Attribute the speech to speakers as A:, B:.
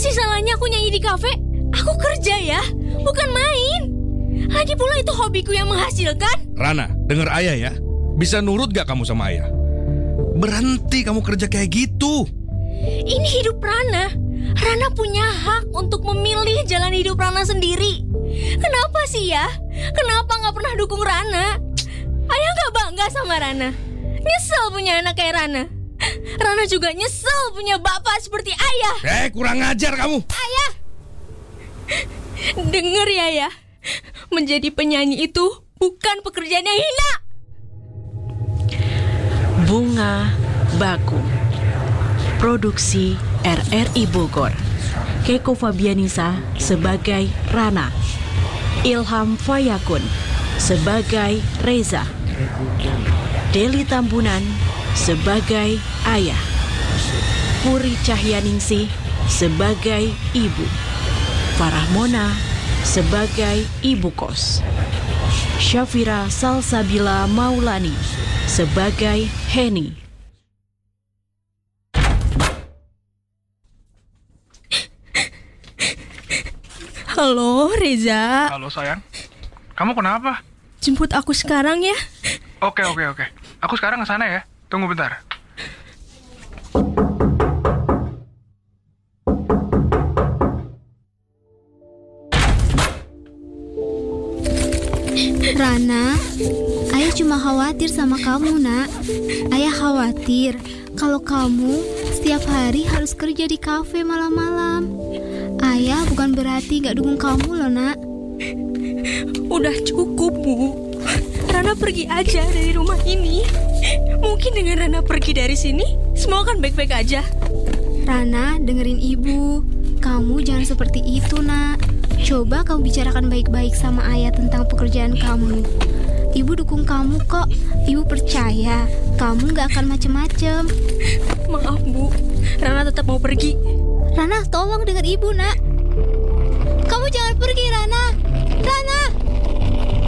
A: sih salahnya aku nyanyi di kafe? Aku kerja ya, bukan main. Lagi pula itu hobiku yang menghasilkan.
B: Rana, denger ayah ya. Bisa nurut gak kamu sama ayah? Berhenti kamu kerja kayak gitu.
A: Ini hidup Rana. Rana punya hak untuk memilih jalan hidup Rana sendiri. Kenapa sih ya? Kenapa gak pernah dukung Rana? Ayah gak bangga sama Rana. Nyesel punya anak kayak Rana. Rana juga nyesel punya bapak seperti ayah.
B: Kurang ajar kamu.
A: Ayah, denger ya ya. Menjadi penyanyi itu bukan pekerjaan yang hina.
C: Bunga Baku. Produksi RRI Bogor. Keiko Fabianisa sebagai Rana. Ilham Fayakun sebagai Reza. Deli Tambunan sebagai ayah. Puri Cahyaningsih sebagai ibu. Farah Mona sebagai ibu kos. Syafira Salsabila Maulani sebagai Heni.
A: Halo Reza.
D: Halo sayang, kamu kenapa?
A: Jemput aku sekarang ya.
D: Oke. Aku sekarang ke sana ya. Tunggu bentar.
E: Rana, ayah cuma khawatir sama kamu, nak. Ayah khawatir kalau kamu setiap hari harus kerja di kafe malam-malam. Ayah bukan berarti gak dukung kamu loh, nak.
A: Udah cukup, Bu. Rana pergi aja dari rumah ini. Mungkin dengan Rana pergi dari sini, semua akan baik-baik aja.
E: Rana, dengerin ibu. Kamu jangan seperti itu, nak. Coba kamu bicarakan baik-baik sama ayah tentang pekerjaan kamu. Ibu dukung kamu kok. Ibu percaya kamu gak akan macem-macem.
A: Maaf, Bu. Rana tetap mau pergi.
E: Rana, tolong denger ibu, nak. Kamu jangan pergi, Rana. Rana!